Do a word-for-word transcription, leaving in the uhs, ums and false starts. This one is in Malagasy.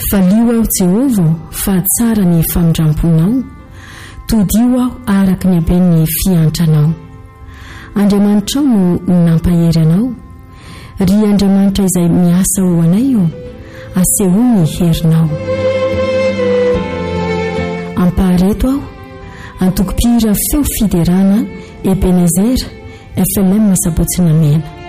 falio aho Jehova fa tsara ny famindramponao, todio aho araka ny haben'ny fiantranao. Andriamanitra no nampahery anao, ry Andriamanitra izay miasa ho anay io, aseho ny herinao. Ampahareto aho, antoko-pihira feo fiderana Ebenezer F L M Sabotsy Namena.